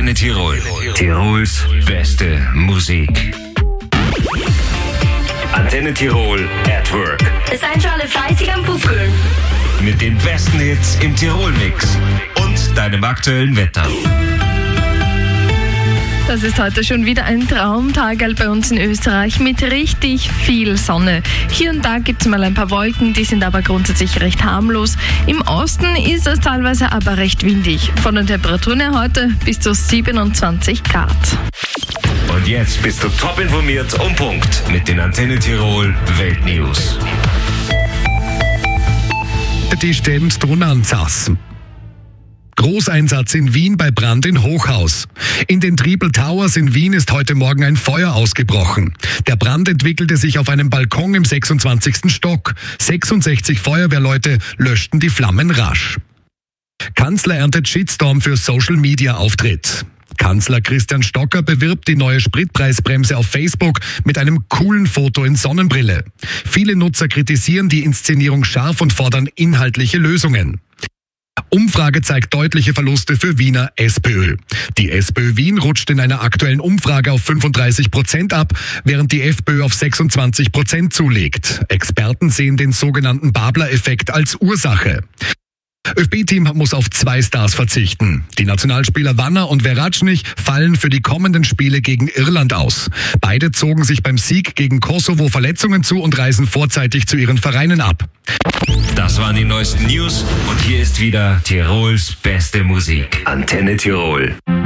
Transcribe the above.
Antenne Tirol. Tirols beste Musik. Antenne Tirol at Work. Seid schon alle fleißig am Pupkeln. Mit den besten Hits im Tirol-Mix und deinem aktuellen Wetter. Das ist heute schon wieder ein Traumtag bei uns in Österreich mit richtig viel Sonne. Hier und da gibt es mal ein paar Wolken, die sind aber grundsätzlich recht harmlos. Im Osten ist es teilweise aber recht windig. Von den Temperaturen her heute bis zu 27 Grad. Und jetzt bist du top informiert und Punkt mit den Antenne Tirol Weltnews. Die stehen drunter an Sass. Großeinsatz in Wien bei Brand in Hochhaus. In den Triple Towers in Wien ist heute Morgen ein Feuer ausgebrochen. Der Brand entwickelte sich auf einem Balkon im 26. Stock. 66 Feuerwehrleute löschten die Flammen rasch. Kanzler erntet Shitstorm für Social-Media-Auftritt. Kanzler Christian Stocker bewirbt die neue Spritpreisbremse auf Facebook mit einem coolen Foto in Sonnenbrille. Viele Nutzer kritisieren die Inszenierung scharf und fordern inhaltliche Lösungen. Umfrage zeigt deutliche Verluste für Wiener SPÖ. Die SPÖ Wien rutscht in einer aktuellen Umfrage auf 35% ab, während die FPÖ auf 26% zulegt. Experten sehen den sogenannten Babler-Effekt als Ursache. ÖFB-Team muss auf 2 Stars verzichten. Die Nationalspieler Wanner und Verratschnich fallen für die kommenden Spiele gegen Irland aus. Beide zogen sich beim Sieg gegen Kosovo Verletzungen zu und reisen vorzeitig zu ihren Vereinen ab. Das waren die neuesten News und hier ist wieder Tirols beste Musik. Antenne Tirol.